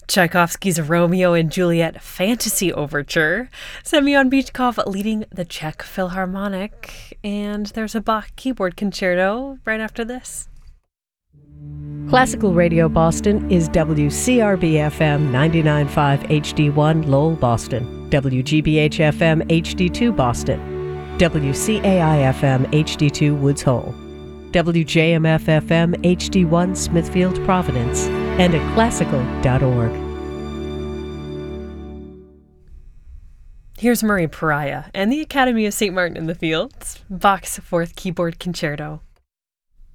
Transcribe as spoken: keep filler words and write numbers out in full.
Tchaikovsky's Romeo and Juliet Fantasy Overture, Semyon Bychkov leading the Czech Philharmonic, and there's a Bach keyboard concerto right after this. Classical Radio Boston is W C R B F M ninety-nine point five H D one Lowell, Boston, W G B H F M H D two Boston, W C A I F M H D two Woods Hole, W J M F F M H D one Smithfield, Providence, and at classical dot org. Here's Murray Pariah and the Academy of Saint Martin in the Fields, Bach's Fourth Keyboard Concerto.